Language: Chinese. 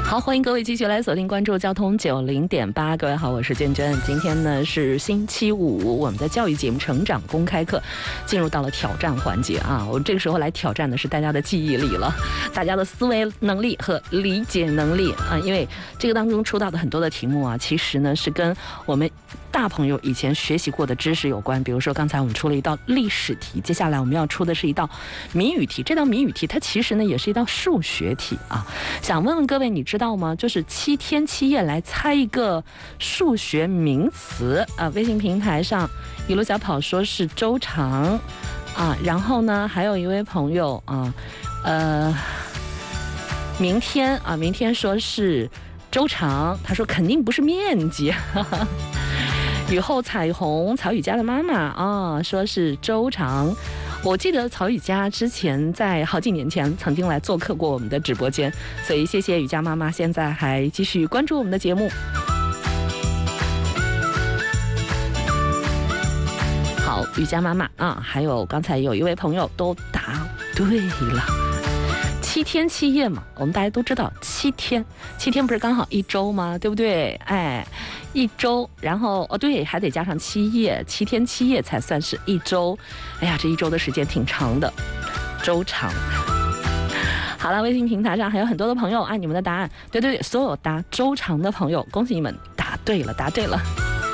好，欢迎各位继续来锁定关注交通90.8。各位好，我是娟娟。今天呢是星期五，我们的教育节目《成长公开课》进入到了挑战环节啊。我这个时候来挑战的是大家的记忆力了，大家的思维能力和理解能力啊。因为这个当中出到的很多的题目啊，其实呢是跟我们大朋友以前学习过的知识有关。比如说刚才我们出了一道历史题，接下来我们要出的是一道谜语题。这道谜语题它其实呢也是一道数学题啊。想问问各位，你知道吗？就是7天7夜来猜一个数学名词啊。微信平台上一路小跑说是周长啊，然后呢还有一位朋友啊，明天说是周长，他说肯定不是面积。雨后彩虹，曹雨佳的妈妈啊，说是周长。我记得曹雨佳之前在好几年前曾经来做客过我们的直播间，所以谢谢雨佳妈妈，现在还继续关注我们的节目。好，雨佳妈妈啊，还有刚才有一位朋友都答对了。7天7夜嘛，我们大家都知道7天不是刚好1周吗？对不对？哎，1周，然后对，还得加上7夜，7天7夜才算是1周。哎呀，这1周的时间挺长的，周长。好了，微信平台上还有很多的朋友按你们的答案，对，所有答周长的朋友，恭喜你们答对了。